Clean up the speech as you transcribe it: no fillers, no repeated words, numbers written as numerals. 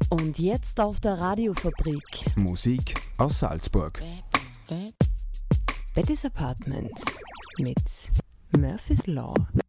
Und jetzt auf der Radiofabrik. Musik aus Salzburg. Betty's Apartment mit Murphy's Law.